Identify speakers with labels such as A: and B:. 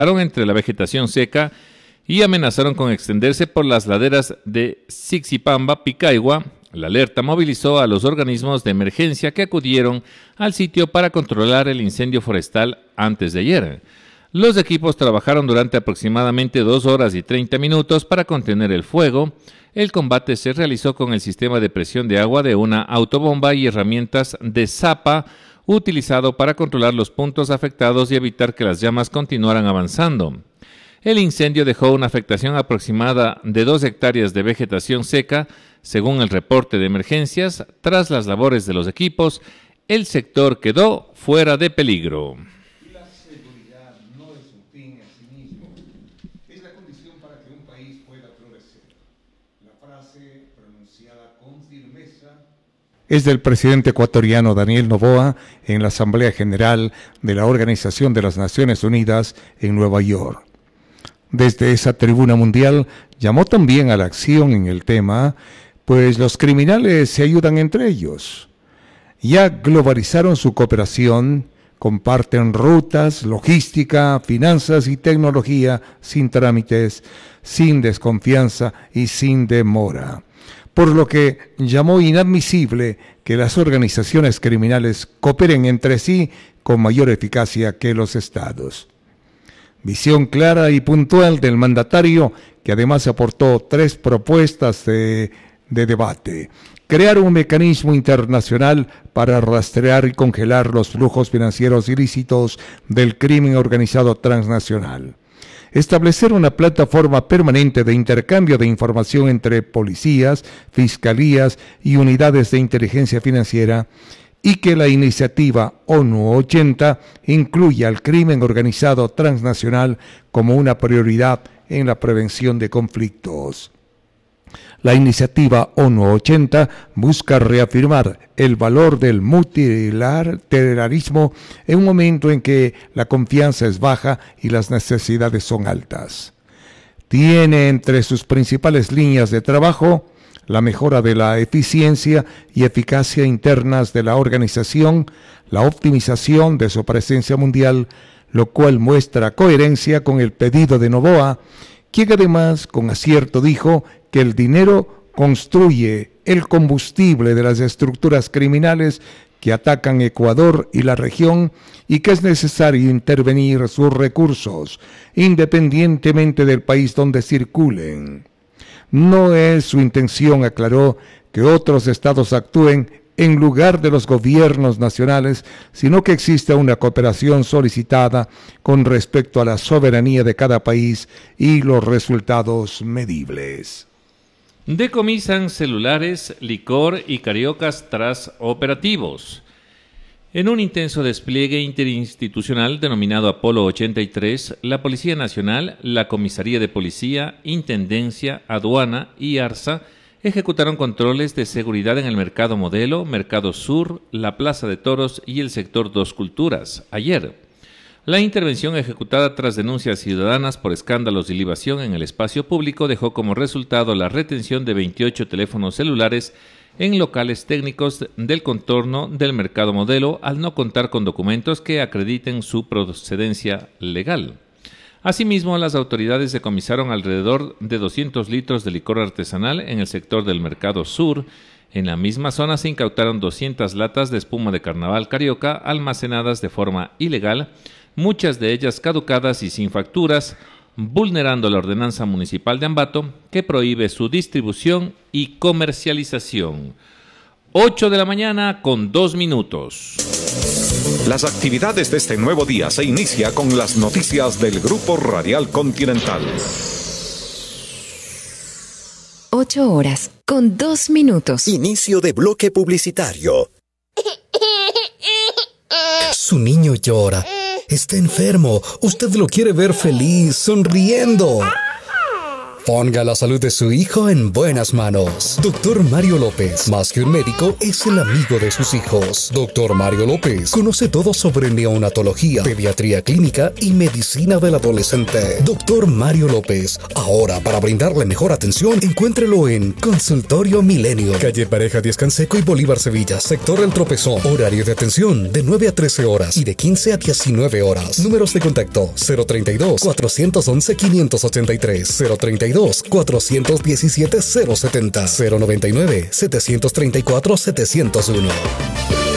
A: entre la vegetación seca y amenazaron con extenderse por las laderas de Sixipamba, Picaigua. La alerta movilizó a los organismos de emergencia que acudieron al sitio para controlar el incendio forestal antes de ayer. Los equipos trabajaron durante aproximadamente 2 horas y 30 minutos para contener el fuego. El combate se realizó con el sistema de presión de agua de una autobomba y herramientas de zapa utilizado para controlar los puntos afectados y evitar que las llamas continuaran avanzando. El incendio dejó una afectación aproximada de 2 hectáreas de vegetación seca. Según el reporte de emergencias, tras las labores de los equipos, el sector quedó fuera de peligro.
B: La seguridad no es un fin en sí mismo, es la condición para que un país pueda florecer. La frase pronunciada con firmeza es del presidente ecuatoriano Daniel Noboa en la Asamblea General de la Organización de las Naciones Unidas en Nueva York. Desde esa tribuna mundial llamó también a la acción en el tema, pues los criminales se ayudan entre ellos. Ya globalizaron su cooperación, comparten rutas, logística, finanzas y tecnología sin trámites, sin desconfianza y sin demora. Por lo que llamó inadmisible que las organizaciones criminales cooperen entre sí con mayor eficacia que los estados. Visión clara y puntual del mandatario, que además aportó 3 propuestas de debate. Crear un mecanismo internacional para rastrear y congelar los flujos financieros ilícitos del crimen organizado transnacional. Establecer una plataforma permanente de intercambio de información entre policías, fiscalías y unidades de inteligencia financiera, y que la iniciativa ONU 80 incluya al crimen organizado transnacional como una prioridad en la prevención de conflictos. La iniciativa ONU 80 busca reafirmar el valor del multilateralismo en un momento en que la confianza es baja y las necesidades son altas. Tiene entre sus principales líneas de trabajo la mejora de la eficiencia y eficacia internas de la organización, la optimización de su presencia mundial, lo cual muestra coherencia con el pedido de Noboa, quien además con acierto dijo que el dinero construye el combustible de las estructuras criminales que atacan Ecuador y la región y que es necesario intervenir sus recursos, independientemente del país donde circulen. No es su intención, aclaró, que otros estados actúen en lugar de los gobiernos nacionales, sino que exista una cooperación solicitada con respecto a la soberanía de cada país y los resultados medibles.
A: Decomisan celulares, licor y cariocas tras operativos. En un intenso despliegue interinstitucional denominado Apolo 83, la Policía Nacional, la Comisaría de Policía, Intendencia, Aduana y ARSA ejecutaron controles de seguridad en el Mercado Modelo, Mercado Sur, la Plaza de Toros y el sector Dos Culturas, ayer. La intervención ejecutada tras denuncias ciudadanas por escándalos y libación en el espacio público dejó como resultado la retención de 28 teléfonos celulares en locales técnicos del contorno del Mercado Modelo al no contar con documentos que acrediten su procedencia legal. Asimismo, las autoridades decomisaron alrededor de 200 litros de licor artesanal en el sector del Mercado Sur. En la misma zona se incautaron 200 latas de espuma de carnaval carioca almacenadas de forma ilegal, muchas de ellas caducadas y sin facturas, vulnerando la ordenanza municipal de Ambato, que prohíbe su distribución y comercialización. 8 de la mañana con 2 minutos.
C: Las actividades de este nuevo día se inicia con las noticias del Grupo Radial Continental.
D: 8 horas con 2 minutos.
E: Inicio de bloque publicitario. Su niño llora. Está enfermo. Usted lo quiere ver feliz, sonriendo. Ponga la salud de su hijo en buenas manos. Doctor Mario López, más que un médico, es el amigo de sus hijos. Doctor Mario López conoce todo sobre neonatología, pediatría clínica y medicina del adolescente. Doctor Mario López, ahora para brindarle mejor atención, encuéntrelo en Consultorio Milenio, calle Pareja Díaz Canseco y Bolívar Sevilla, sector El Tropezón. Horario de atención de 9 a 13 horas y de 15 a 19 horas. Números de contacto 032-411-583, 032-417-070, 099-734-701.